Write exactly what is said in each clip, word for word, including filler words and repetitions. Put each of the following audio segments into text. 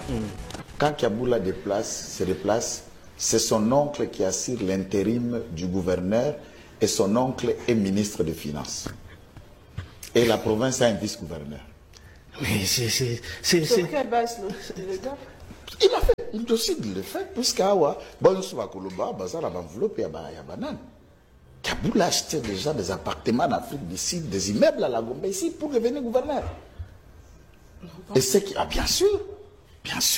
Mm. Quand Kiaboula déplace, se déplace, c'est son oncle qui assure l'intérim du gouverneur et son oncle est ministre des Finances. Et la province a un vice-gouverneur. Oui, c'est... c'est, Sur quelle base le gars? Il a fait, il décide de le faire, puisqu'Awa, bon, sur la Koloba, Bazar a enveloppé à Banane. Kiaboula achetait déjà des appartements en Afrique du Sud, des immeubles à la Gombe ici pour devenir gouverneur. Et c'est qui. Ah, bien sûr, bien sûr.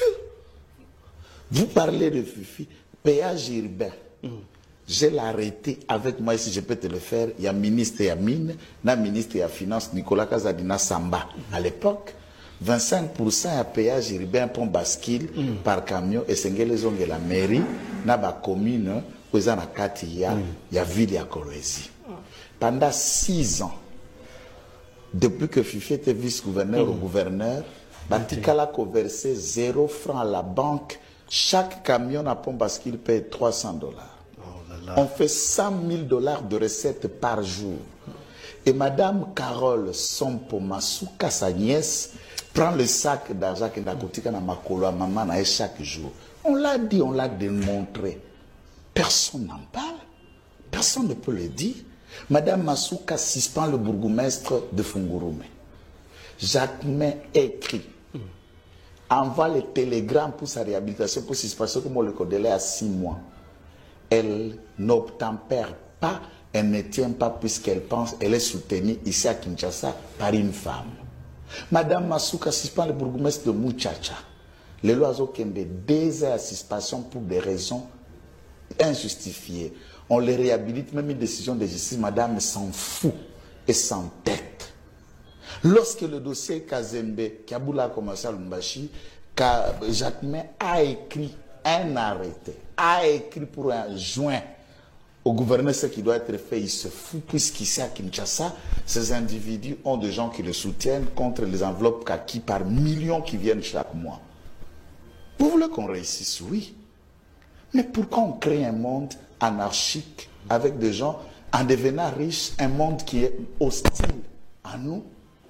Vous parlez de Fifi, péage urbain. Mm. Je l'ai arrêté avec moi, si je peux te le faire. Il y a ministre et mine, il y a ministre et finance, Nicolas Kazadina Samba. À l'époque, vingt-cinq pour cent à péage urbain pour bascule mm. par camion. Et c'est que la mairie, dans la commune, où il y a ville et Kolwezi. Pendant six ans, depuis que Fifi était vice-gouverneur mm. ou gouverneur, Batikala a versé zéro franc à la banque. Chaque camion à pont bascule paye trois cents dollars. On fait cent mille dollars de recettes par jour. Et Madame Carole Sompo Masuka, sa nièce, prend le sac d'argent qu'elle a coûté à Makolo, à maman, chaque jour. On l'a dit, on l'a démontré. Personne n'en parle. Personne ne peut le dire. Madame Masuka suspend le bourgmestre de Fungurume. Jacquemin écrit. Envoie les télégrammes pour sa réhabilitation, pour suspension, comme on le connaît à six mois. Elle n'obtempère pas, elle ne tient pas puisqu'elle pense, elle est soutenue ici à Kinshasa par une femme. Madame Masuka suspend le bourgmestre de Muchacha. Les lois ont deux heures à suspension pour des raisons injustifiées. On les réhabilite, même une décision de justice, madame s'en fout et s'entête. Lorsque le dossier Kazembe, Kiaboula a commencé à Lumbashi, Jacquemin a écrit un arrêté, a écrit pour un joint au gouverneur ce qui doit être fait. Il se fout puisqu'ici à Kinshasa, ces individus ont des gens qui le soutiennent contre les enveloppes kaki par millions qui viennent chaque mois. Vous voulez qu'on réussisse? Oui. Mais pourquoi on crée un monde anarchique avec des gens en devenant riches, un monde qui est hostile à nous?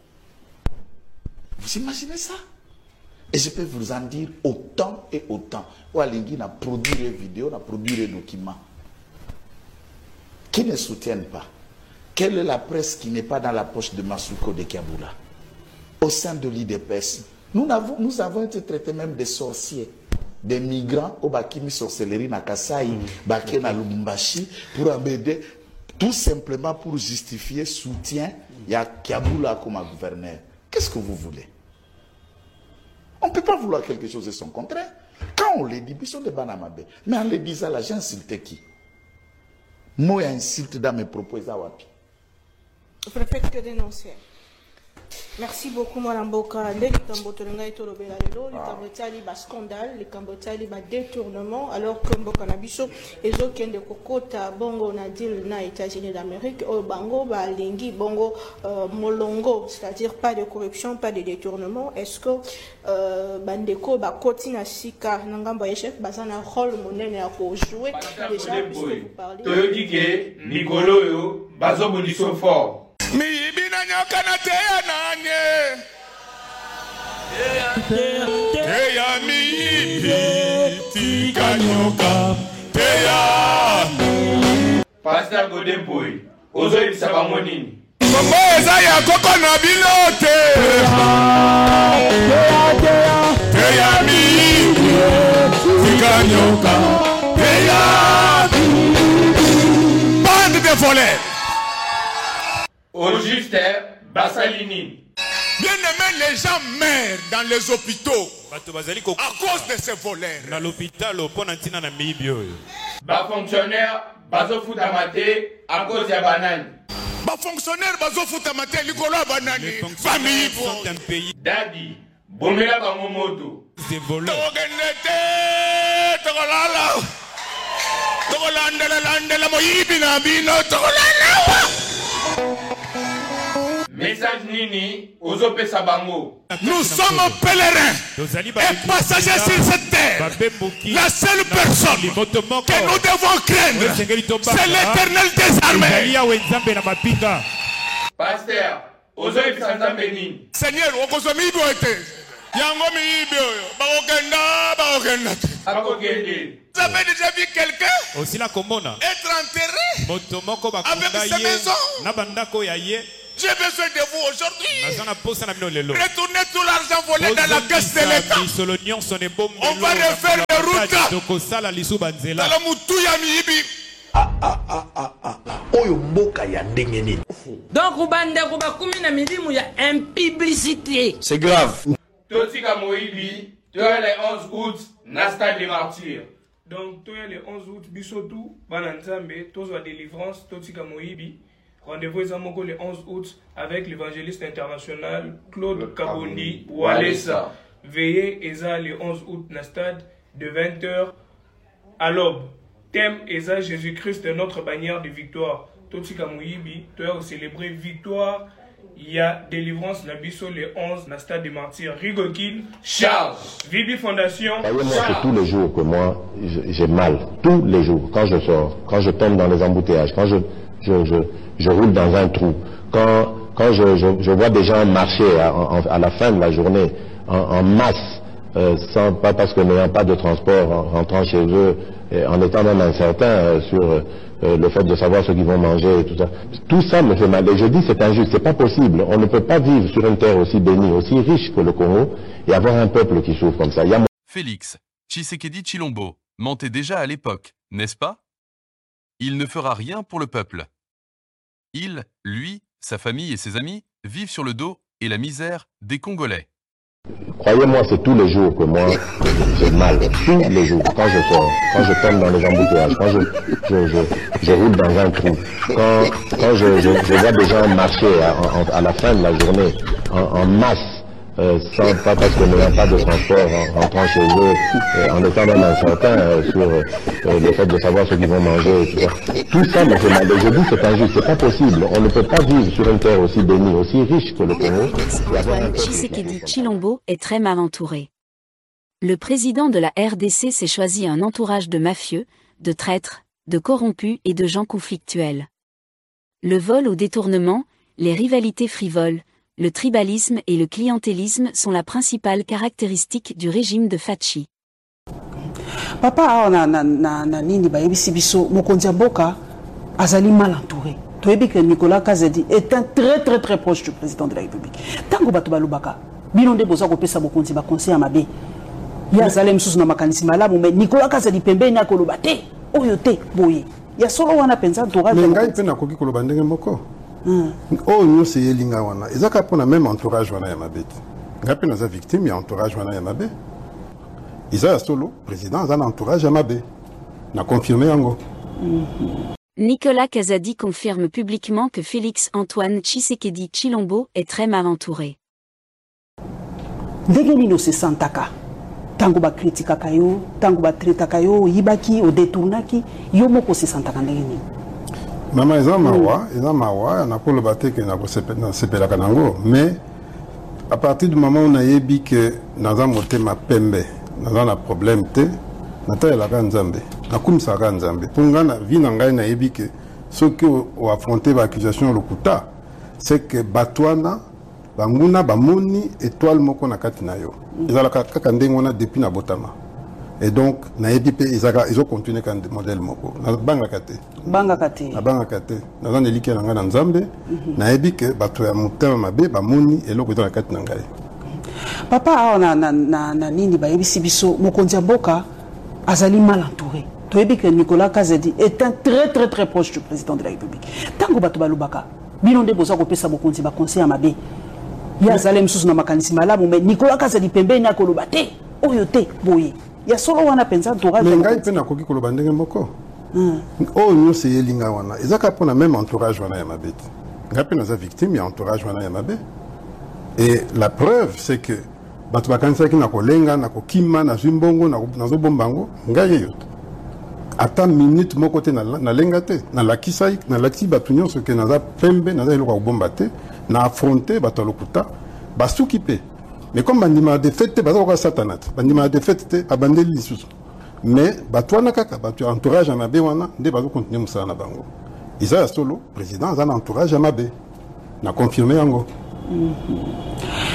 Vous imaginez ça? Et je peux vous en dire autant et autant. Oualingui a produit des vidéos, a produit des documents qui ne soutiennent pas. Quelle est la presse qui n'est pas dans la poche de Masuko de Kiaboula? Au sein de l'I D P S, nous avons, nous avons été traités même des sorciers, des migrants au Bakimi sorcellerie na Kasai, Baké na Lubumbashi, pour amener, tout simplement pour justifier soutien, il y a Kiaboula comme gouverneur. Qu'est-ce que vous voulez? On ne peut pas vouloir quelque chose de son contraire. Quand on le dit, ils sont des banamabé. Mais en le disant là, j'ai insulté qui? Moi, insulte dans mes propos. Vous ne faites que dénoncer. Merci beaucoup, Mme Boka. Les Cambotolanga et Tolobela, les Cambotali, bas scandale, les Cambotali, bas détournement, alors que Mboka Nabiso, et autres qui ont des Kokota, Bongo, Nadil, na États-Unis d'Amérique, au Bango, bah, Lingi, Bongo, euh, Molongo, c'est-à-dire pas de corruption, pas de détournement. Est-ce que, euh, Bandeko, bah, Kotina Sika, Nangamba Chef, Bazana, rôle, monnaie, à jouer, déjà, puisque vous parlez. Toyotike, Nicolo, yo, Bazo Boniso fort. Mi ibina nyoka na teya nanye Teya mi ibi tika nyoka Teya Pastor Godemboy, Ozo ibisa bango nini? Mambo eza ya koko na bilote Teya teya Teya mi ibi tika nyoka Teya Bande de voleurs. Au juste, Bassalini. Bien aimé, les gens meurent dans les hôpitaux à cause de ces voleurs. Dans l'hôpital, Bas fonctionnaire, bazo foutamate à cause de banane. Bas fonctionnaire, bazo foutamate likolo banane. Famille sont un pays. Daddy, bomela bangomoto. Des voleurs. Togenete, togolala. Togolandela landela moyibi na bino togolala. Message Nini, Ozope Sabango. Nous sommes pèlerins et passagers sur cette terre. La seule personne que nous devons craindre, c'est l'Éternel des armées. Pasteur, Ozope Sanzambeni. Seigneur, Okozomi doit être. Yango miyibi oyo. Bakokenda, bakokenda. Bakokende. Vous avez déjà vu quelqu'un Aussi la commune. être enterré Motomoko avec sa maison? Nabandako yaye. J'ai besoin de vous aujourd'hui. Retournez tout l'argent volé dans la caisse de l'État. On va refaire les routes. Dans le moutou ya miyibi. Ah ah ah ah ah. Oyo mboka ya ndenge nini. Donc ubande kuba kumi na milimu ya impiblicité. C'est grave. Totika Moïbi, tu as les onze août, Nasta des martyrs. Donc tu as les onze août, Bisotou, Bananzambe, Tozo délivrance, Totika Moïbi. Rendez-vous le onze août avec l'évangéliste international Claude Kabondi Walesa. Veillez Eza le onze août na stade de vingt heures à l'aube. Thème Eza Jésus-Christ est notre bannière de victoire. Totika Moïbi, tu as célébré victoire. Il y a délivrance la biso le onze na stade des martyrs. Rigokin, Charles. Vibi Fondation. Voyez-moi, c'est tous les jours que moi j'ai mal. Tous les jours. Quand je sors, quand je tombe dans les embouteillages, quand je, je, je, je roule dans un trou, quand, quand je, je, je vois des gens marcher à, à la fin de la journée en, en masse, euh, sans, pas parce que n'ayant pas de transport, en rentrant chez eux, et en étant même incertain euh, sur euh, le fait de savoir ce qu'ils vont manger et tout ça. Tout ça me fait mal. Et je dis c'est injuste, c'est pas possible. On ne peut pas vivre sur une terre aussi bénie, aussi riche que le Congo et avoir un peuple qui souffre comme ça. Il y a... Félix Tshisekedi Tshilombo mentait déjà à l'époque, n'est-ce pas? Il ne fera rien pour le peuple. Il, lui, sa famille et ses amis vivent sur le dos et la misère des Congolais. Croyez-moi, c'est tous les jours que moi j'ai mal. Tous les jours. Quand je sors, quand je tombe dans les embouteillages, quand je, je, je, je roule dans un trou, quand, quand je, je, je vois des gens marcher à, à, à la fin de la journée en, en masse, euh, sans, pas parce que n'ayant pas de transport en rentrant chez eux, euh, en étant même incertain euh, sur euh, le fait de savoir ce qu'ils vont manger et tout ça. Tout ça me fait mal. Et je dis c'est injuste, c'est pas possible. On ne peut pas vivre sur une terre aussi bénie, aussi riche que le Congo. Antoine Tshisekedi Tshilombo est très mal entouré. Le président de la R D C s'est choisi un entourage de mafieux, de traîtres, de corrompus et de gens conflictuels. Le vol au détournement, les rivalités frivoles, le tribalisme et le clientélisme sont la principale caractéristique du régime de Fachi. Papa na na na na nini ba yebisi biso mokonzi mboka azali mal entouré. Toyebi que Nicolas Kazadi est un très très très proche du président de la République. Tango bato balubaka bino nde boza kopesa mokonzi ba conseil ya mabe. Ya zalem susu na makanisi malamu mais Nicolas Kazadi pembeni na koloba te oyo te boye. Ya solo wana penza entourage. Mais ngai pe na koki koloba ndenge moko. Oh nous c'est yelinga wana. Ezaka pona même entourage wana ya mabe. Ngai pe na za victime ya entourage wana ya mabe. Isa solo président za entourage ya mabe. Na confirmé yango. Nicolas Kazadi confirme publiquement que Félix Antoine Tshisekedi Tshilombo est très mal entouré. Ndenge nino se santaka. Tango ba kritika kayo, tango ba treta kayo, yibaki o détournaki, yo moko se santaka ndenge nini. Mama eza mawa, eza mawa na ko lobate ke na ko sepela kanango, mais à partir du moment où on a yebi que naza motema pembe, naza na problème te, nata la Nzambe. Na kumisa ka Nzambe. Ponga na vie na ngai na yebi que ceux qui ont affronté l'accusation lokuta, c'est que batwana banguna bamoni étoile moko na kati na yo. Ezala kaka ndenge wana depuis na botama. Et donc na yebi pe ezaka ils ont continué kan modèle moko. Na banga kate. Banga kate. Na banga kate. Na zana eliki na ngai na Nzambe. Na yebi que bato ya motema mabe bamoni eloko na kati na ngai. Papa na na na na nini ba yebisi biso mokonzi mboka azali mal entouré. Toyebi que Nicolas Kazadi est un très très très proche du président de la République. Tango bato balubaka bino nde boza kopesa mokonzi ba conseil ya mabe. Ya zalem susu na makanisi malamu mais Nicolas Kazadi pembeni na koloba te oyo te boye. Ya solo wana penza entourage. Mais ngai pe na koki koloba ndenge moko. Oh nous c'est yelinga wana. Ezaka pona même entourage wana ya mabe. Ngai pe na za victime ya entourage wana ya mabe. Et la preuve c'est que bato bakanisa ki na kolenga na kokima na zimbongo na na zobombango ngai yeyo. Ata minute moko te na na lenga te na lakisai na lati bato nyonso ke naza pembe naza eloko ya kobomba te na affronter bato lokuta basuki pe. Mais comme bandima de fête baza ko satanat bandima de fête te abandeli lisusu. Mais bato wana kaka bato entourage na be wana nde bazo continuer musala na bango. Isa solo président za na entourage na be na confirmer yango.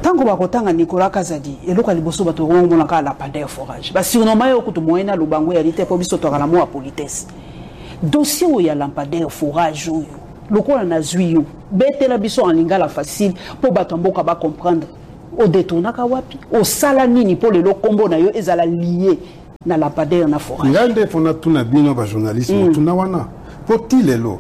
tango bakotanga Nicolas Kazadi eloko liboso bato ngomona ka la pandeur forage ba surnommer yo kutu moyena lubango ya lite po biso to kala mo politesse dossier o ya lampadaire forage oyo lokola na zwiyo betela biso en lingala facile po bato mboka ba comprendre o détournaka wapi o sala nini po le kombo na yo ezala lié na lampadaire na forage ngande fona tuna bino ba journalisme tuna wana poti lelo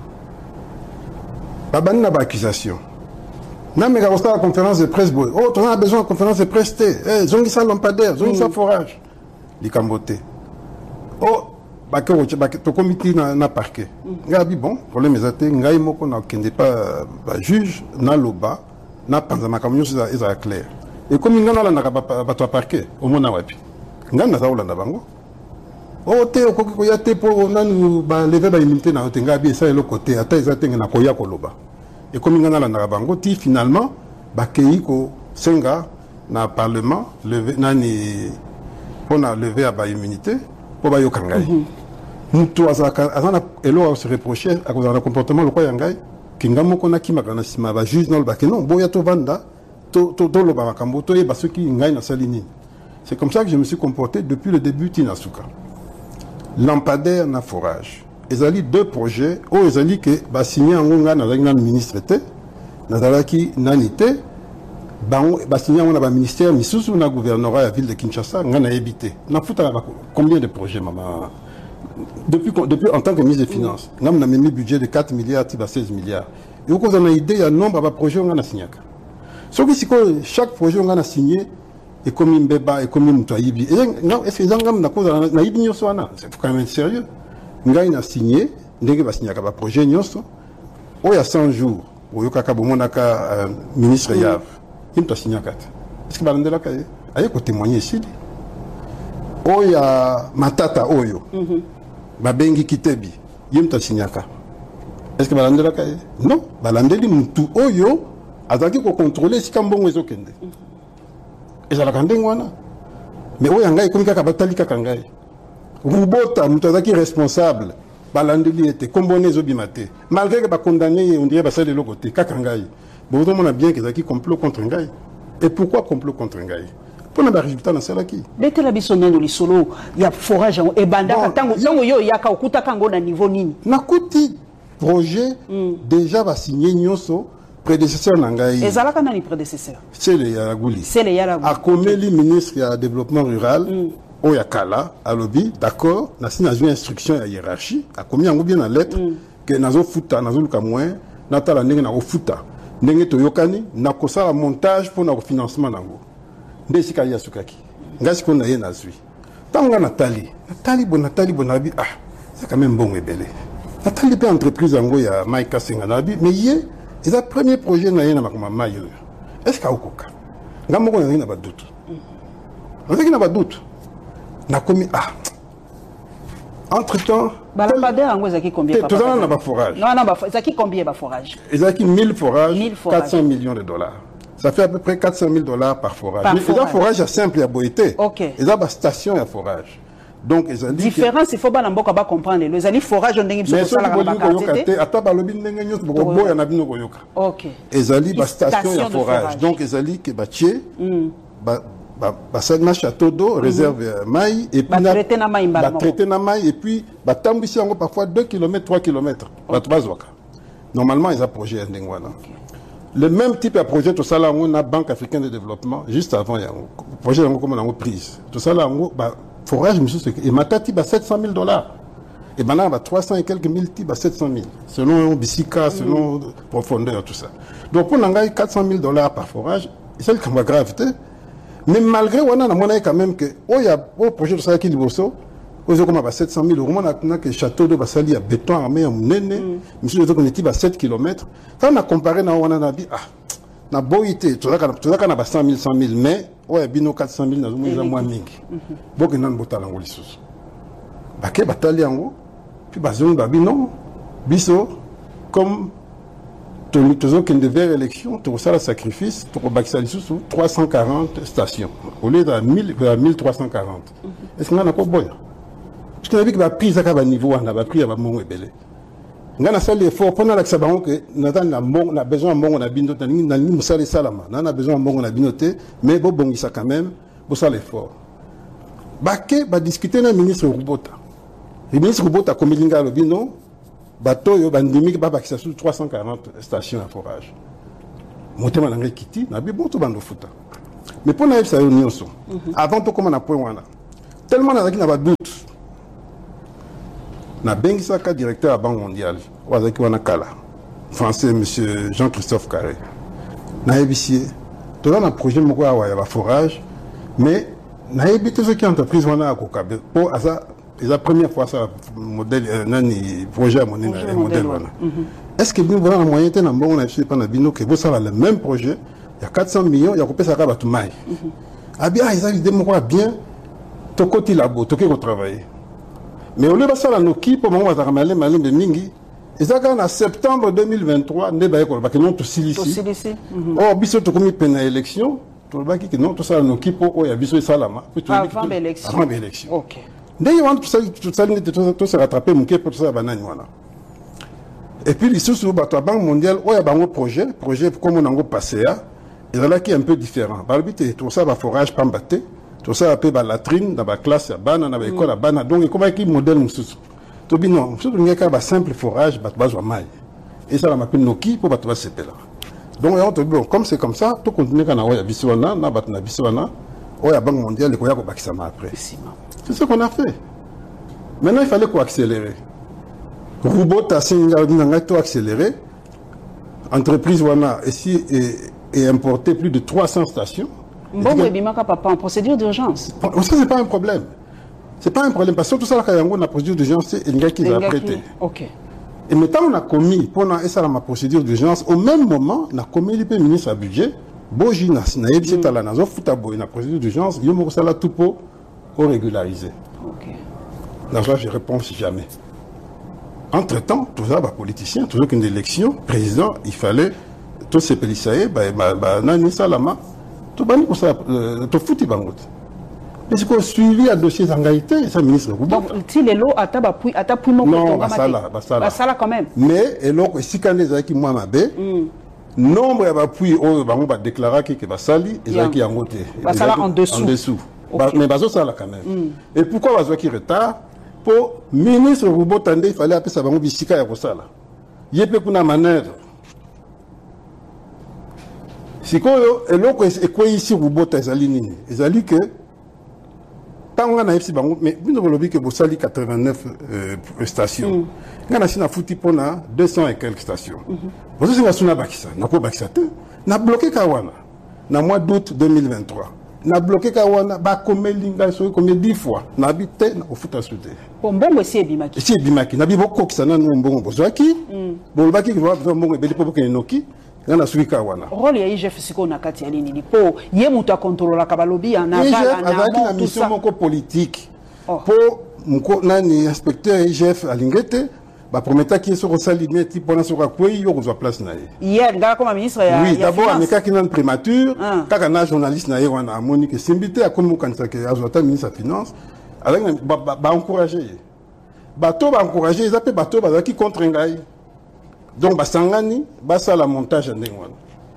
babani na ba accusation na mega au la conférence de presse boy oh on a besoin de conférence de presse eh zongi sa lampadaire zongi sa forage li kambote oh ba que to comité na na parquet ngabi bon problème ezate ngai moko na kende pas ba juge na loba na panza makamyo za eza clair et comme ngana la na ba to parquet au mona wapi ngana za ulanda bango oh te okoki ko ya te po nanu ba lever ba immunité na te ngabi ça le côté ata ezate na ko ya ko loba. Et comme il y a la bango, finalement, bakei ko senga na parlement levé nani on a levé à ba immunité pour ba yokangai. Mutu azaka azana elo se reprocher à cause d'un comportement le quoi yangai kingamo kona kimakana sima ba juge non ba non boya to vanda to to to lo ba makambo to e ba ceux qui ngai na salini. C'est comme ça que je me suis comporté depuis le début Tinasuka. Lampadaire na forage. Ils ont deux projets où ils ont dit que bah signé en Gonga dans un ministre était dans la qui nanité bah signé en un ministère mais sous un gouvernorat à la ville de Kinshasa on a évité n'a foutu combien de projets maman depuis depuis en tant que ministre des Finances on a mis un budget de quatre milliards à seize milliards et au cause on a idée il y a un nombre de projets on a signé sauf que chaque projet on a signé et comme une béba et comme une toibi et non est-ce que on a cause on a idée c'est quand même sérieux ngai na signé ndenge ba signé ka ba projet nyonso o ya cent jours o yo kaka bomona ka ministre Yav il t'a signé kat est-ce que ba ndela ka aye ko témoigner ici o ya matata oyo ba bengi kitebi il t'a signé ka est-ce que ba ndela ka non ba landeli mutu oyo azaki ko contrôler si kambongo ezokende ezala kandengwana mais o ya ngai komika ka batali kaka ngai Rubota, Moutazaki responsable, Balandeli était comboné Zobimate. Malgré que condamné, on dirait que c'est de l'autre côté, Kakangaï. Bon, on a bien qu'ils ont complot contre Ngaï. Et pourquoi complot contre Ngaï? Pour le résultat dans celle qui. Bête la bisonne dans les solos, il y a forage et banda, tango, tango yo, il y a Kaukuta Kango na niveau nini. Nakuti projet déjà va signer Nyoso, prédécesseur Nangaï. Et Zalaka n'a ni prédécesseur. C'est le Yaragouli. C'est le Yaragouli. A Komeli, ministre du développement rural. Oyakala, à lobby, d'accord, n'a signé une instruction à hiérarchie, a commis en bien en lettre, que nazo futa, nazo luka moins, natala nenge na futa, nenge to yokani, na kosa montage pour na financement nango. Ndesi ka yasukaki. Ngasi ko na ye na zui. Tanga Nathalie, Nathalie bon Nathalie bonabi, ah, c'est quand même bon et belé. Nathalie pe entreprise nango ya Maïka Senganabi, mais yé, c'est le premier projet na ye na makoma mayo. Est-ce ka okoka? Ngamoko na ba doute. On sait qu'il n'a pas de doute. Na commis ah entre temps balampadaire en zaki combien tout ça n'a pas forage non non ba zaki combien ba forage zaki mille forages quatre cents millions de dollars ça fait à peu près quatre cent mille dollars par forage par mais forage. forage à simple à boité OK ils ont station à forage donc ils ont dit différence il faut pas n'importe pas comprendre les ali forage on dingue sur ça la ba ata ba lobi ndenge nyos bo boya na bino koyoka OK ils ont dit station à forage donc ils ont dit que ba tié ba bah ça na château d'eau réserve maï et puis traité na maï bah traité na maï et puis bah tambisi encore parfois deux kilomètres trois kilomètres bah bazwaka normalement ils ont projet ndengwana le même type de projet tout ça là on a Banque africaine de développement juste avant il y a un projet comme on a prise tout ça là on bah forage monsieur et matati bah sept cent mille dollars et maintenant bah trois cents et quelques mille type bah sept cent mille selon Bissika selon profondeur tout ça donc pour n'engager quatre cent mille dollars par forage c'est le comme gravité. Mais malgré on a monnaie quand même que oh y a au projet de ça qui liboso aux comme à sept cent mille euros on a que château de Basali à béton armé à Munene monsieur les autres on était à sept kilomètres quand on a comparé na on a dit ah na boité tout ça tout ça na cent mille cent mille mais ouais bino quatre cent mille na moins moins mingi donc nan botala ngoli sous ba ke batali yango puis bazon ba bino biso comme tous ceux qui devaient élection, tout ça le sacrifice pour Baxali sous trois cent quarante stations au lieu de mille trois cent quarante. Est-ce qu'on a pas bon? Parce qu'on a vu que la prise à niveau on a pris à mon belé. ngana sali effort pendant la sabango que nata na mbongo na besoin mbongo na bino tani na ni musali salama na na besoin mbongo na bino te mais bo bongisa quand même bo sala effort baké ba discuter na ministre Rubota le ministre Rubota komelinga lo bino bato yo bandimi ba bakisa sur trois cent quarante stations à forage motema na ngekiti na bi bon to bando futa mais pour na ça nyonso avant to comme na point wana tellement na zaki na ba doute na bengisaka directeur à Banque mondiale wazaki wana kala français monsieur Jean-Christophe Carré na ebisie to na projet moko ya ba forage mais na ebité ce qui entreprise wana akokabe pour asa la première fois ça modèle nani projet monene na modèle wana est-ce que nous voilà moyen te na mbongo na biso pa na bino que vous ça le même projet il y a quatre cents millions il y a kopesa ka batu mai abia ils avaient des moko bien to koti labo to ke ko travailler mais au lieu de ça, la Noki, pour le moment, on va ramener malin de Mingi. Et ça, en septembre deux mille vingt-trois, on va parce que non, tout ici. Or, biso to komi pena élection, tout le baki que non, tout ça, la Noki, pour oya biso salama. Avant l'élection. Avant l'élection. Ok. D'ailleurs, tout ça, tout ça, tout se rattraper, mouké pour tout ça, banane, voilà. Et puis, les sous la Banque mondiale, oya bango projet, projet comme on a passé à, et là qui est un peu différent. Balbité, tout ça, va forage, pambaté. Tout ça appelle la latrine dans la classe, dans l'école, dans donc comment est-ce modèle mususu to bino mususu ngeka ba simple forage ba bazwa mai et ça la m'appelle Noki pour ba to sepela donc on te bon comme c'est comme ça tout continuer kana oya biswana na ba na biswana oya Banque mondiale ko ya ko bakisa ma après c'est ce qu'on a fait maintenant il fallait quoi accélérer Rubota singa dinanga to accélérer entreprise wana ici et, et importer plus de trois cents stations. Bon, mais papa, en procédure d'urgence. Ça, c'est pas un problème. C'est pas un problème. Parce que tout ça, là, quand il y a une procédure d'urgence, c'est un gars qui va prêter. Ok. Et maintenant, on a commis, pendant ça, ma procédure d'urgence, au même moment, on a commis le ministre à budget, Bojina, na yebisi tala na zo futa boy na procédure d'urgence, yo mo sala tout pour régulariser. Ok. Dans ça, je réponds si jamais. Entre-temps, tout ça, bah, politicien, toujours qu'une élection, président, il fallait, tous ces pélissaïs, bah, bah, bah, nani salama, tout bani pour ça, tout fouti bangot. Mais c'est qu'on suivi à dossier d'engagité, ça ministre. Donc, si les lots à tabapoui, à tabapoui, non, bah ça là, bah ça là. Bah ça là quand même. Mais, et là, si quand les qui moi m'abé, nombre d'appui, oh, bah, on va déclarer que bah sali, et ça qui en côté. Bah ça là en dessous. En dessous. Mais bah ça là quand même. Et pourquoi bah ça qui retard? Pour ministre Roubo Tande, il fallait appeler ça bah on bisika ya ça là. Yépe kuna manœuvre. Si quoi, et là, et quoi ici Roubo Tazali nini? Ils ont dit que tant qu'on a ici, mais nous avons dit que vous salez quatre-vingt-neuf stations. Nous avons foutu pour deux cents et quelques stations. Vous savez, nous avons bakisa, nous avons bakisa, nous avons bloqué Kawana. Dans le mois d'août deux mille vingt-trois, nous avons bloqué Kawana, bah combien de combien dix fois, nous avons habité au foot à souder. Bon, bon, c'est Bimaki. C'est Bimaki. Nous avons beaucoup qui nous bon besoin qui, bon, baki qui va besoin bon et beli pour que nous qui. Rôle ya I G F siko na kati ya nini po ye mutu a contrôler la kabalobi na vala na tout ça mission politique pour mko nani inspecteur I G F alingete ba prometa qui so rosali meti pona so ka kwei yo kozwa place na ye hier ngala comme ministre ya oui d'abord ameka qui nan prémature kaka na journaliste na ye wana amoni que simbité a komu kanisa ke azota ministre de finance avec ba ba encourager ba to ba encourager ils appellent ba to ba qui contre ngai. Donc, Basangani, Bassa la montage en Dengwan.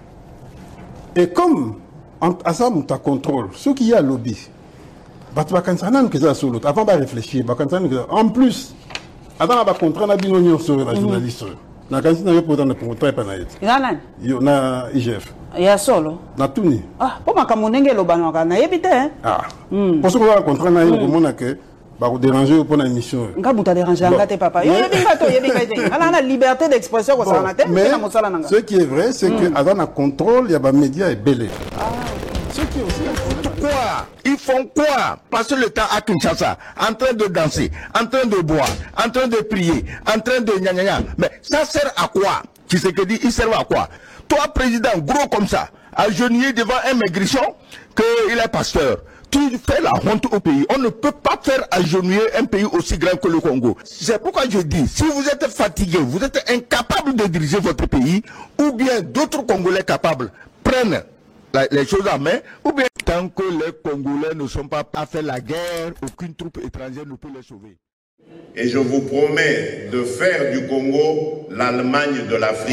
Et comme, à ça, on contrôle, ce qui y a lobby, Batbakansanan que ça sur l'autre, avant de réfléchir, en plus, avant de contraindre la binonion sur la journaliste, na kansi na yopo dans pour très panaït. Nanan. Yo na I G F. Ya solo. Na tuni. Ah, pour ma kamonenge lo banaka na yebite hein. Ah. Pour ce qu'on va contraindre na yo komona que bah vous déranger pour la mission. Nga buta déranger ngate papa. Yo yebinga to yebinga te. Ala na liberté d'expression ko sana te. Mais ce qui est vrai c'est que avant un contrôle, il y a ba médias et belé. Ah. Ce qui est aussi quoi? Ils font quoi? Passer le temps à Kinshasa, en train de danser, en train de boire, en train de prier, en train de gna gna gna. Mais ça sert à quoi? Tu sais que dit, il sert à quoi? Toi, président, gros comme ça, agenouillé devant un maigrichon, qu'il est pasteur. Tu fais la honte au pays. On ne peut pas faire agenouiller un pays aussi grand que le Congo. C'est pourquoi je dis, si vous êtes fatigué, vous êtes incapable de diriger votre pays, ou bien d'autres Congolais capables prennent la, les choses en main, ou bien tant que les Congolais ne sont pas à faire la guerre, aucune troupe étrangère ne peut les sauver. Et je vous promets de faire du Congo l'Allemagne de l'Afrique.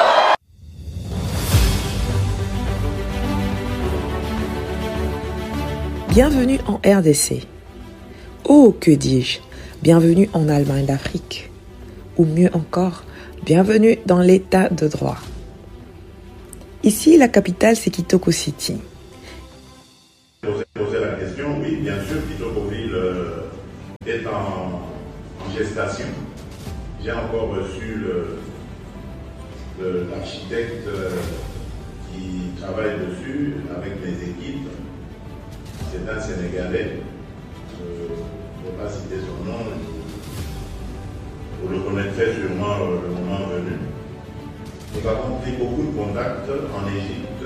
Bienvenue en R D C. Oh, que dis-je, bienvenue en Allemagne d'Afrique. Ou mieux encore, bienvenue dans l'état de droit. Ici, la capitale, c'est Kitoko City. Poser la question, oui, bien sûr, Kitokoville euh, est en, en gestation. J'ai encore reçu l'architecte euh, qui travaille dessus avec mes équipes. C'est un Sénégalais. Je ne vais pas citer son nom. Vous le connaîtrez sûrement euh, le moment venu. Nous avons pris beaucoup de contacts en Égypte,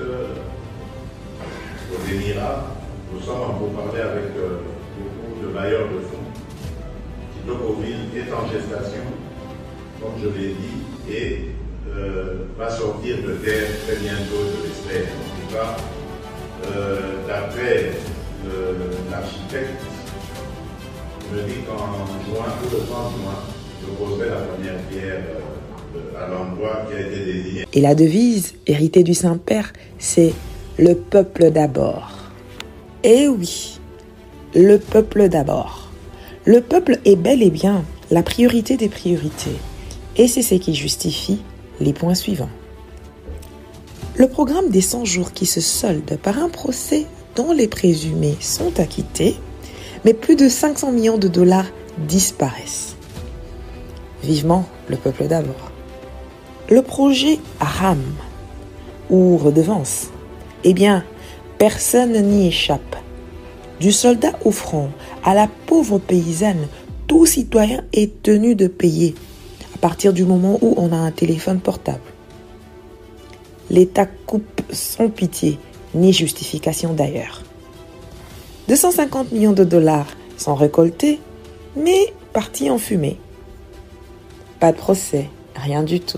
aux Émirats. Nous sommes en pourparlers avec euh, beaucoup de bailleurs de fonds. Kitokoville est en gestation, comme je l'ai dit, et euh, va sortir de terre très bientôt, je l'espère. En tout cas, euh, d'après l'architecte, il me dit qu'en juin, tout le trente juin, je poserai la première pierre euh, à l'endroit qui a été désigné. Et la devise, héritée du Saint-Père, c'est « Le peuple d'abord ». Eh oui, le peuple d'abord. Le peuple est bel et bien la priorité des priorités. Et c'est ce qui justifie les points suivants. Le programme des cent jours qui se solde par un procès dont les présumés sont acquittés, mais plus de cinq cents millions de dollars disparaissent. Vivement le peuple d'abord. Le projet RAM, ou redevance, eh bien, personne n'y échappe. Du soldat au front à la pauvre paysanne, tout citoyen est tenu de payer à partir du moment où on a un téléphone portable. L'État coupe sans pitié, ni justification d'ailleurs. deux cent cinquante millions de dollars sont récoltés, mais partis en fumée. Pas de procès, rien du tout.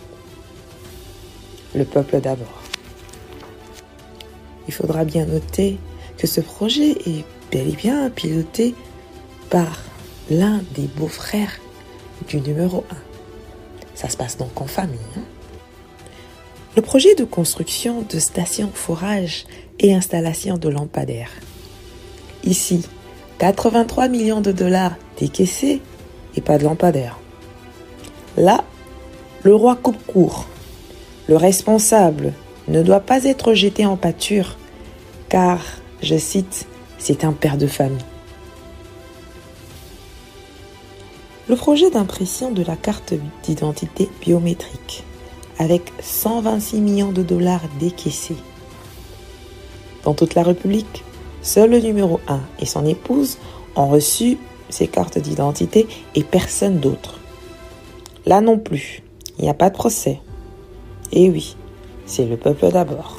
Le peuple d'abord. Il faudra bien noter que ce projet est bel et bien piloté par l'un des beaux-frères du numéro un. Ça se passe donc en famille. Hein? Le projet de construction de stations forage et installation de lampadaires. Ici, quatre-vingt-trois millions de dollars décaissés et pas de lampadaires. Là, le roi coupe court. Le responsable ne doit pas être jeté en pâture, car, je cite, c'est un père de famille. Le projet d'impression de la carte d'identité biométrique, avec cent vingt-six millions de dollars décaissés. Dans toute la République, seul le numéro un et son épouse ont reçu ces cartes d'identité et personne d'autre. Là non plus, il n'y a pas de procès. Et oui, c'est le peuple d'abord.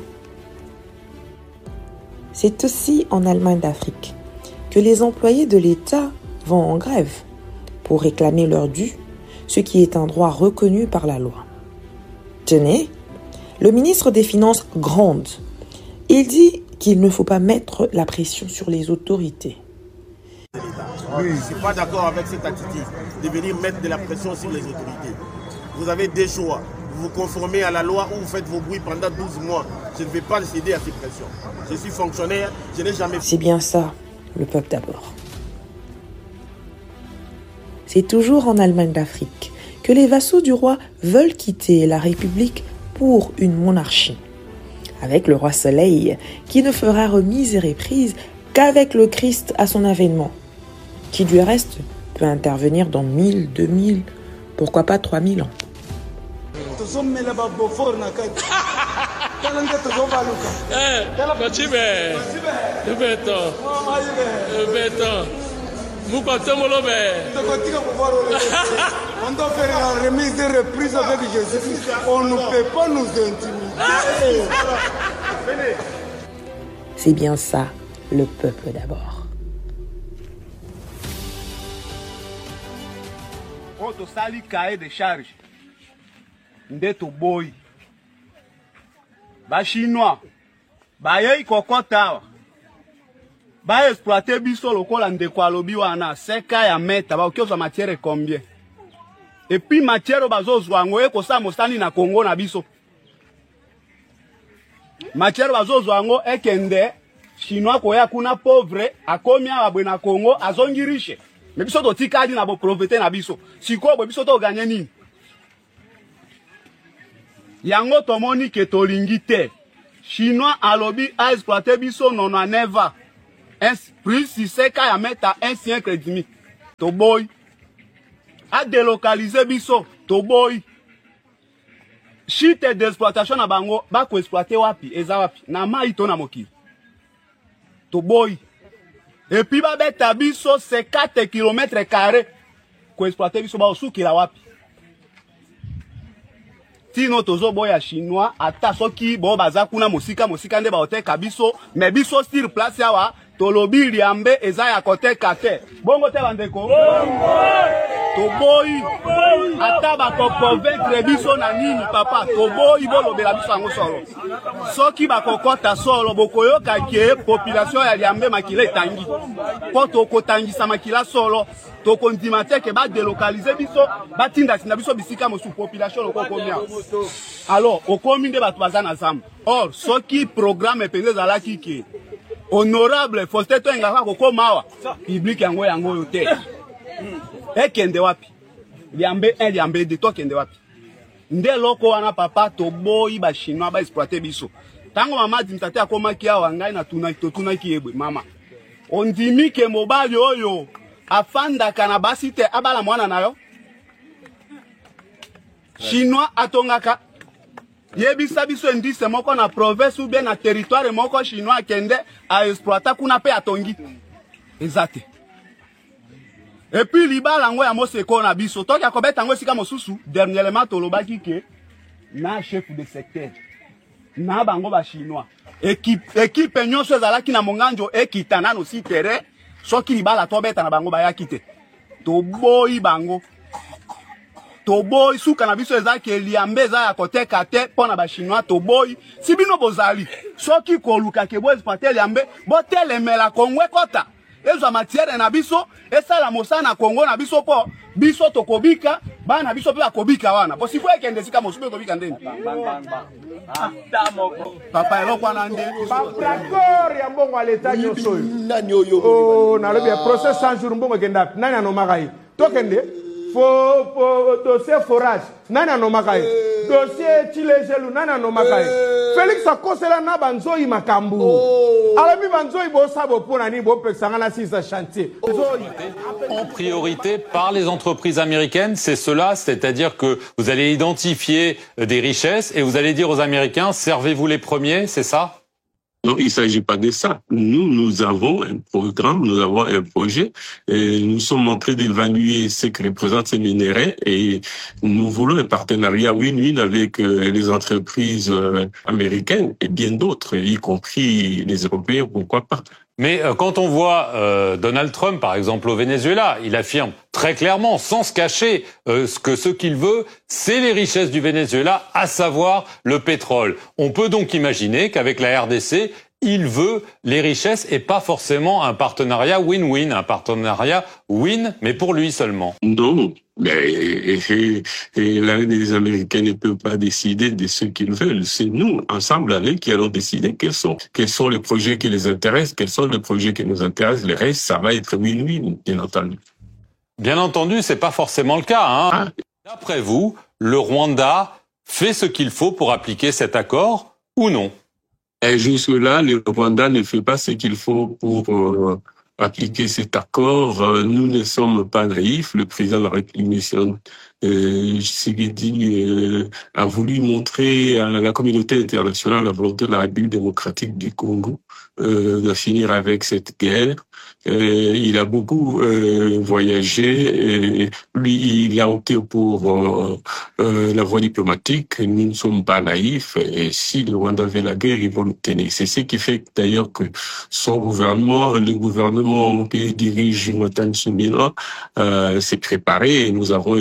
C'est aussi en Allemagne d'Afrique que les employés de l'État vont en grève pour réclamer leur dû, ce qui est un droit reconnu par la loi. Tenez, le ministre des Finances gronde. Il dit qu'il ne faut pas mettre la pression sur les autorités. Oui, je ne suis pas d'accord avec cette attitude de venir mettre de la pression sur les autorités. Vous avez des choix. Vous vous conformez à la loi ou vous faites vos bruits pendant douze mois. Je ne vais pas céder à ces pressions. Je suis fonctionnaire, je n'ai jamais... C'est bien ça, le peuple d'abord. C'est toujours en Allemagne d'Afrique que les vassaux du roi veulent quitter la République pour une monarchie. Avec le roi Soleil, qui ne fera remise et reprise qu'avec le Christ à son avènement, qui du reste peut intervenir dans mille, deux mille, pourquoi pas trois mille ans. On doit faire la remise et reprise avec Jésus. On ne peut pas nous intimider. C'est bien ça, le peuple d'abord. Quand sali cahier de charge, ndeto boy. Ba chinois, ba yei kokota. ba exploiter biso lokola ndeko alobi wana seka ya meta ba okioza matière combien et puis matière bazozwa ngo ekosa mosani na Congo na biso matière bazozwa ngo ekende chinois koya kuna pauvre akomi abwe na Congo azongi riche mais biso totikadi na bo profiter na biso siko biso to gagner nini yango tomoni ke tolingi te chinois alobi a exploiter biso nona neva plus si seka ya meta un siècle et demi to boy a délocaliser biso to boy chite d'exploitation na bango ba ko exploiter wapi eza wapi na mai to na mokili to boy et puis ba beta biso cinquante kilomètres carrés ko exploiter biso ba osuki la wapi tino tozo boya chinois ata soki bo baza kuna mosika mosika nde ba oteka biso mais biso sur place yawa tolobi liambe eza ya koteka te bongo te bandeko to boy ata ba ko convaincre biso na nini papa to boy bolobela biso yango solo soki ba kokota solo bokoyoka ke population ya liambe makila etangi po to kotangisa makila solo to kondima te ke ba délocaliser biso ba tinda sinda biso bisika mosu population lokoko mia alors okomi nde bato baza na zamba or soki programme penze zala kiki honorable Faustin Toengaka kokoma wa public yango yango yote ekende wapi liambe un liambe de to kende wapi nde loko wana papa to boyi ba chinois ba exploiter biso tango mama dimtate akomaki awa ngai na tuna to tuna kiebwe mama ondimi ke mobali oyo afanda kana basite abala mwana nayo chinois atongaka yebisa biso indice moko na province ou bien na territoire moko chinois kende a exploiter kuna pe atongi ezate et puis libala ngo ya moseko na biso toki akobeta ngo sika mosusu dernièrement tolobaki ke na chef de secteur na bango ba chinois équipe équipe nyonso ezalaki na monganjo ekitana no si terrain soki libala tobeta na bango bayaki te to boyi bango to boy suka na biso ezaki eliambe eza ya koteka te pona ba chinois to boy si bino bozali soki koluka ke bo exploiter eliambe bo telemela kongwe kota ezo matière na biso esala mosana Congo na biso po biso tokobika bana biso pe akobika wana po sifo ekende sika mosupe kobika ndeni papa eloko na nde d'accord ya mbongo aleta nyoso nani oyo oh na lobi procès cent jours mbongo kenda nani anomaka yi tokende fo fo dossier forage nani anomaka yi dossier chilejelu nani anomaka yi Félix akosela na banzoi makambu alami banzoi bo sabo pona ni bo pexanga na six chantier en priorité par les entreprises américaines, c'est cela, c'est-à-dire que vous allez identifier des richesses et vous allez dire aux Américains servez-vous les premiers, c'est ça? Non, il ne s'agit pas de ça. Nous, nous avons un programme, nous avons un projet, et nous sommes en train d'évaluer ce que représentent ces minéraux et nous voulons un partenariat win-win avec euh, les entreprises euh, américaines et bien d'autres, y compris les Européens, pourquoi pas. Mais euh, quand on voit euh, Donald Trump, par exemple, au Venezuela, il affirme très clairement, sans se cacher, euh, que ce qu'il veut, c'est les richesses du Venezuela, à savoir le pétrole. On peut donc imaginer qu'avec la R D C, il veut les richesses et pas forcément un partenariat win-win, un partenariat win, mais pour lui seulement. Non, mais et, et, et les Américains ne peuvent pas décider de ce qu'ils veulent. C'est nous, ensemble, avec, qui allons décider quels sont, quels sont les projets qui les intéressent, quels sont les projets qui nous intéressent. Le reste, ça va être win-win, bien entendu. Bien entendu, c'est pas forcément le cas, hein. Ah. D'après vous, le Rwanda fait ce qu'il faut pour appliquer cet accord ou non? Et jusque-là, le Rwanda ne fait pas ce qu'il faut pour euh, appliquer cet accord. Euh, nous ne sommes pas naïfs. Le président de la République, euh, Tshisekedi, euh, a voulu montrer à la communauté internationale la volonté de la République démocratique du Congo euh, de finir avec cette guerre. Euh, il a beaucoup euh, voyagé. Et lui, il a opté pour euh, euh, la voie diplomatique. Nous ne sommes pas naïfs. Et si le Rwanda veut la guerre, ils vont l'obtenir. C'est ce qui fait d'ailleurs que son gouvernement, le gouvernement qui dirige Jonathan Tsumila, euh, s'est préparé. Et nous avons un budget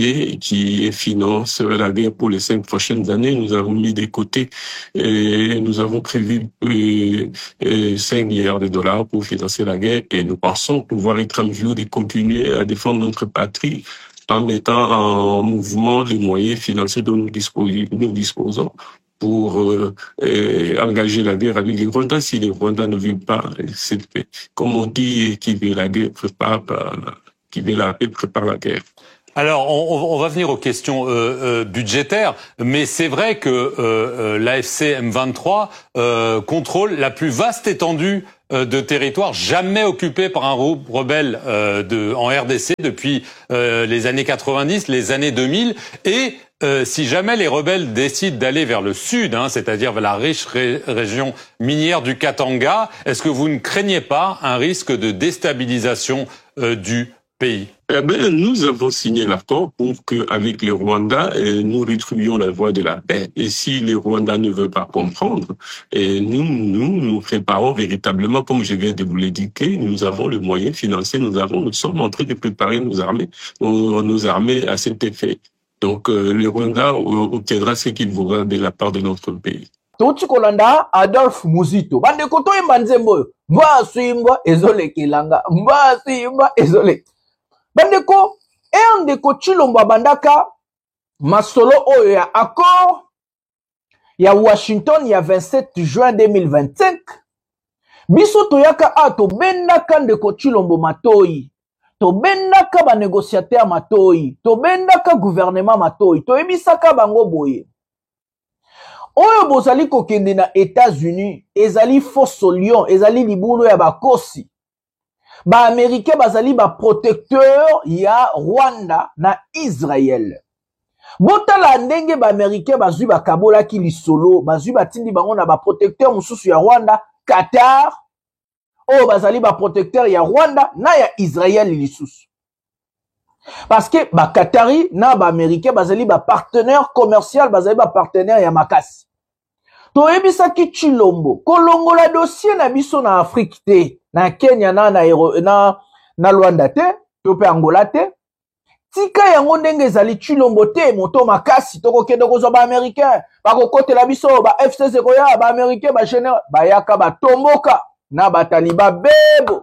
budget qui finance la guerre pour les cinq prochaines années. Nous avons mis de côté et nous avons prévu euh, euh, cinq milliards de dollars pour financer la guerre et nous pensons pouvoir être en mesure de continuer à défendre notre patrie en mettant en mouvement les moyens financiers dont nous disposons, nous disposons pour euh, euh, engager la guerre avec les Rwandais. Si les Rwandais ne veulent pas cette paix, comme on dit, qui veut la guerre prépare, qui veut la paix prépare la guerre. Alors, on, on va venir aux questions euh, euh, budgétaires, mais c'est vrai que euh, euh, l'A F C M vingt-trois euh, contrôle la plus vaste étendue euh, de territoire jamais occupée par un groupe rebelle euh, de, en R D C depuis euh, les années quatre-vingt-dix, les années deux mille, et euh, si jamais les rebelles décident d'aller vers le sud, hein, c'est-à-dire vers la riche ré région minière du Katanga, est-ce que vous ne craignez pas un risque de déstabilisation euh, du pays? Eh ben, nous avons signé l'accord pour qu'avec les Rwandais, nous rétribuions la voie de la paix. Et si les Rwandais ne veulent pas comprendre, et nous, nous, nous préparons véritablement, comme je viens de vous l'indiquer, nous avons le moyen financier, nous avons, nous sommes en train de préparer nos armées, nos, nos armées à cet effet. Donc, euh, les Rwandais obtiendra ce qu'ils voudront de la part de notre pays. Touti kolanda Adolphe Muzito. Bande koto imba nzembo. Mba suimba ezole kilanga. Mba suimba ezole. Bandeko, e ndeko Chilombo bandaka masolo oyo ya accord ya Washington ya vingt-sept juin deux mille vingt-cinq. Biso toyaka a to bendaka ndeko Chilombo matoi. To bendaka ba négociateur matoi. To bendaka gouvernement matoi. To ebisaka bango boye. Oyo bozali kokende na États-Unis, ezali fosso lion, ezali libulu ya bakosi. Ba Américain bazali ba protecteur ya Rwanda na Israël. Botala ndenge ba Américain bazui ba kabola ki lisolo, bazui ba tindi bango na ba protecteur mususu ya Rwanda, Qatar. Oh bazali ba protecteur ya Rwanda na ya Israël lisusu. Parce que ba Qatari na ba Américain bazali ba partenaire commercial, bazali ba partenaire ya makasi. To ebisaki Chilombo, kolongola dossier na biso na Afrique te, na Kenya na na, na, na Rwanda te, to pe Angola te. Tika yango ndenge ezali Chilombo te, moto makasi, toko kende kozwa ba Américain, ba kokotela biso, ba F C C koya, ba Américain, ba général, ba yaka ba tomboka, na ba taliba bebo.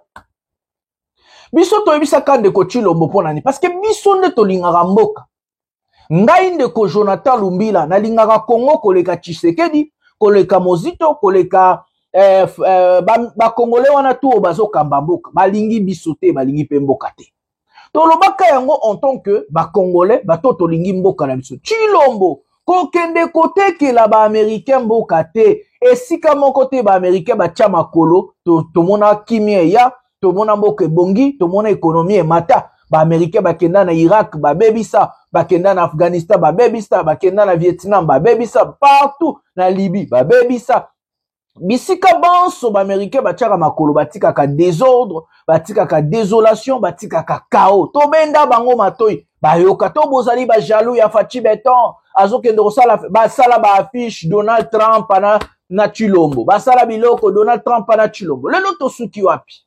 Biso to ebisaka ndeko Chilombo pona ni, parce que biso nde to lingaka mboka. Ngai ndeko Jonathan Lumbila, na lingaka Congo koleka Tshisekedi, koleka Mozito, koleka eh, eh, ba, ba Congolais wana tu obazo kamba mboka, balingi biso te, balingi pe mboka te. Tolobaka yango en tant que ba Congolais, ba to tolingi mboka na biso. Chilombo, kokende kote ke la ba Américain mboka te, esika moko te ba Américain ba tia makolo, to, to mona kimie ya, to mona mboka bongi, to mona ekonomi e mata. Ba Américain ba kenda na Irak, ba bebisa, ba kenda na Afghanistan, ba bebisa, ba kenda na Vietnam, ba bebisa, partout na Libye, ba bebisa. Bisika banso ba Américain ba tiaka makolo, ba tika ka désordre, ba tika ka désolation, ba tika ka chaos. To benda bango matoi, ba yoka to bozali ba jaloux ya Fachi Beton, azo kende kosala ba sala ba affiche Donald Trump na na Chilombo, ba sala biloko Donald Trump na Chilombo. Lelo to suki wapi?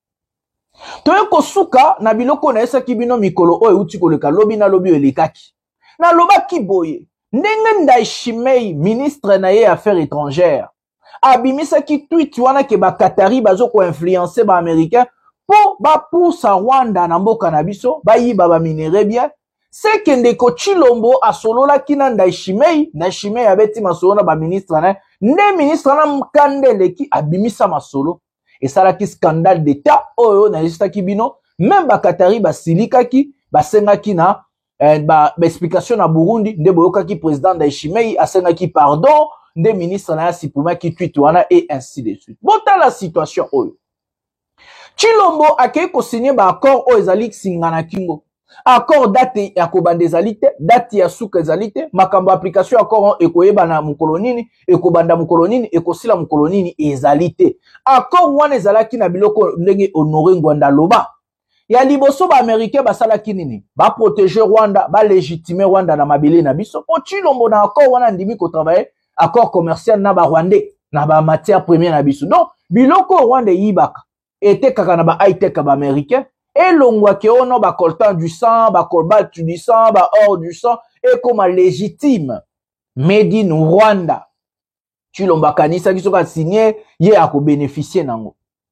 Toye kosuka na biloko na esa kibino mikolo oyo uti koleka lobi na lobi elekaki. Na loba kiboye, ndenge Ndayishimiye ministre na ye affaires étrangères. Abimisa ki tweet wana ke ba Qatari bazo ko influencer ba américain po ba poussa Rwanda na mboka na biso, ba yiba ba minere bien. C'est que ndeko Chilombo asolola kina Ndayishimiye, Ndayishimiye abeti masolo na ba ministre na, nde ministre na mkandele ki abimisa masolo. Et ça là qui scandale d'état oyo na lista kibino même ba Qatari ba silika ki ba senga ki na eh, ba, ba explication na Burundi nde boyoka ki président Ndayishimiye asenga ki pardon nde ministre na sipuma ki tweet wana et ainsi de suite. Bota la situation oyo Chilombo akei ko signer ba accord oyo ezali singana kingo accord date ya kobanda ezalite date ya suka ezalite makambo application accord ekoyeba na mukolonini ekobanda mukolonini ekosila mukolonini ezalite accord wana ezalaki na biloko ndenge Honoré Ngwanda loba ya liboso ba américain basalaki nini ba protéger Rwanda ba légitimer Rwanda na mabele na biso po Chilombo na accord wana ndimi ko travailler accord commercial na ba Rwandais na ba matière première na biso donc biloko Rwanda yibaka était kaka na ba high tech ba américain et longwa ke ono ba coltan du sang, ba cobalt du sang, ba or du sang, et comme légitime, made in Rwanda. Chilomba kanisa qui soka signé, ye a ko bénéficier nango.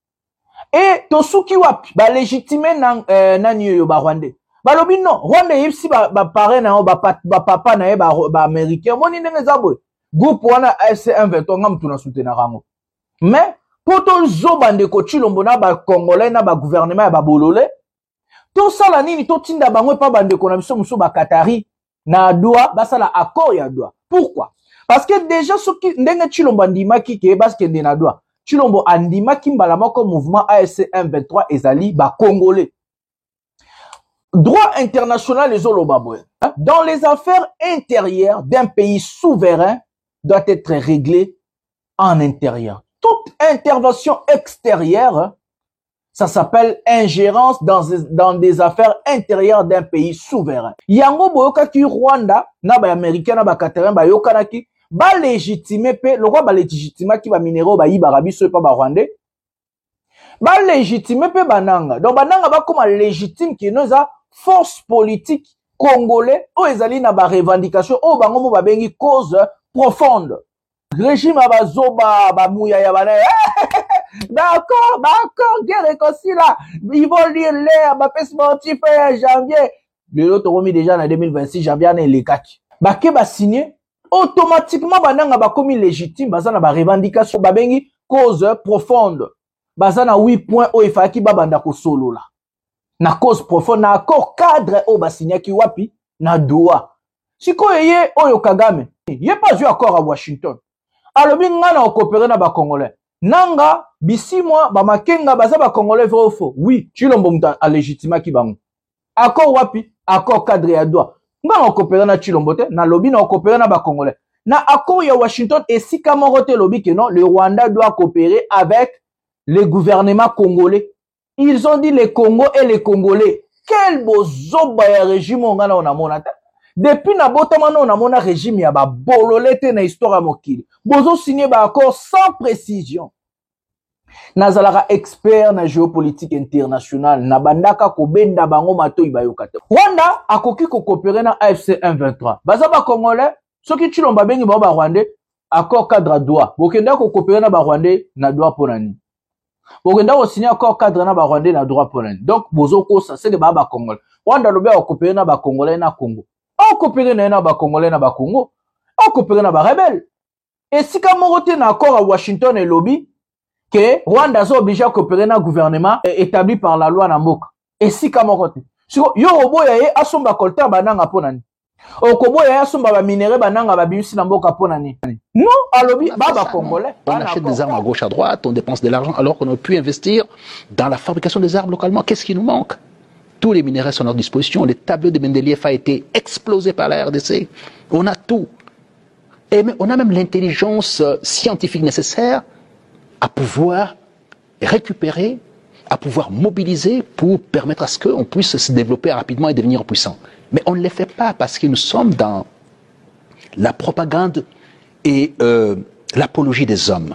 Et to suki wapi, ba légitimer nan, euh, nani yo ba Rwandais. Ba lobi non, Rwanda yipsi ba, ba pare na ba, ba papa na ye ba, ba américain, moni nenge zabwe. Groupe wana A F C M vingt-trois ngam tuna soutenir rango. Mais, pour to zo bande ko Chilombo na ba Congolais na ba gouvernement ya ba bolole, to sala nini to tinda bangwe pa bande ko na biso muso ba Qatari na doa ba sala accord ya doa. Pourquoi? Parce que déjà ce qui ndenge Chilombo andimaki ke parce que na doa. Chilombo andimaki mbala moko mouvement A F C M vingt-trois ezali ba Congolais. Droit international les olobabwe. Dans les affaires intérieures d'un pays souverain doit être réglé en intérieur. Toute intervention extérieure, ça s'appelle ingérence dans, dans des affaires intérieures d'un pays souverain. Yango boyoka ki Rwanda, na ba américain, na ba Qatarin, ba yokanaki, ba légitimer pe, le roi ba légitimer ki ba minéraux ba yiba rabiso pa ba Rwandais, ba légitimer pe bananga. Donc bananga ba comme légitime ki noza force politique congolais, o ezali na ba revendication, o bango mo ba bengi cause profonde. Régime abazoba bamouya ya bana. D'accord, d'accord, guerre réconcilie là. Ils vont lire l'air, ma paix sportif en janvier. Le lot remis déjà en deux mille vingt-six janvier en les quatre. Baké ba signé automatiquement bananga ba commis légitime, bazana ba revendication ba bengi cause profonde. Bazana huit points o ifaki ba banda ko solo là. Na cause profonde na accord cadre o ba signé ki wapi na doa. Siko yeye oyo Kagame. Yé pas eu accord à Washington. Alors, nga na coopérer na ba Congolais. Nanga, bisi moi, ba makenga baza ba Congolais vrai ou faux. Oui, Chilombo muta a légitima ki bango. Accord wapi, accord cadre ya doa. Nga na coopérer na Chilombo te, na lobby na coopérer na ba Congolais. Na accord ya Washington et si kamorote lobby que non, le Rwanda doit coopérer avec le gouvernement congolais. Ils ont dit les Congo et les Congolais. Quel beau zoba ya régime nga na monata. Depuis na botamano on a mon régime ya ba bololete na histoire mokili. Bozo signé ba accord sans précision. Nazalara expert na géopolitique internationale na bandaka ko benda bango mato ibayokate. Rwanda akoki ko coopérer na A F C M vingt-trois. Baza ba Congolais, soki Chilomba bengi ba Rwandais, accord cadre droit. Bokenda ko coopérer na ba Rwandais na droit ponani. Bokenda ko signer accord cadre na ba Rwandais na droit ponani. Donc bozo ko ça c'est que ba ba Congolais. Rwanda lobe ko coopérer na ba Congolais na Congo. On coopère na ba Congolais na ba Congo, on coopère na ba rebelle. Et si comme on na accord à Washington et lobby que Rwanda est obligé à coopérer na gouvernement établi par la loi na mboka. Et si comme on si yo oboya ye asomba kolta bananga ponani. Okoboya ye asomba ba minéraux bananga ba bimisi na mboka ponani. Non, à lobby ba ba Congolais. On achète des armes à gauche à droite, on dépense de l'argent alors qu'on aurait pu investir dans la fabrication des armes localement. Qu'est-ce qui nous manque? Tous les minéraux sont à notre disposition. Le tableau de Mendeleev a été explosé par la R D C. On a tout. Et on a même l'intelligence scientifique nécessaire à pouvoir récupérer, à pouvoir mobiliser pour permettre à ce qu'on puisse se développer rapidement et devenir puissant. Mais on ne le fait pas parce que nous sommes dans la propagande et euh, l'apologie des hommes.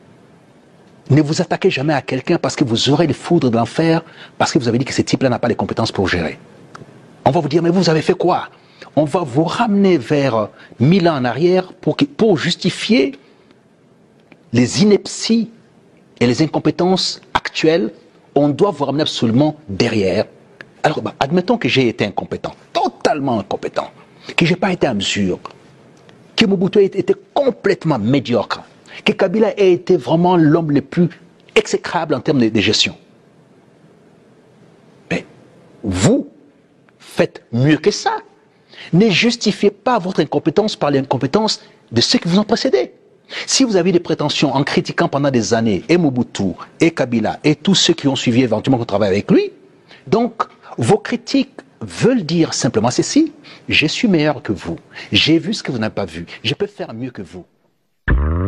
Ne vous attaquez jamais à quelqu'un parce que vous aurez les foudres de l'enfer, parce que vous avez dit que ce type-là n'a pas les compétences pour gérer. On va vous dire, mais vous avez fait quoi? On va vous ramener vers mille ans en arrière pour, que, pour justifier les inepties et les incompétences actuelles. On doit vous ramener absolument derrière. Alors, bah, admettons que j'ai été incompétent, totalement incompétent, que je n'ai pas été à mesure, que Mobutu était complètement médiocre, que Kabila ait été vraiment l'homme le plus exécrable en termes de, de gestion. Mais vous faites mieux que ça. Ne justifiez pas votre incompétence par l'incompétence de ceux qui vous ont précédé. Si vous avez des prétentions en critiquant pendant des années et Mobutu, et Kabila, et tous ceux qui ont suivi éventuellement qu'on travaille avec lui, donc vos critiques veulent dire simplement ceci: je suis meilleur que vous, j'ai vu ce que vous n'avez pas vu, je peux faire mieux que vous.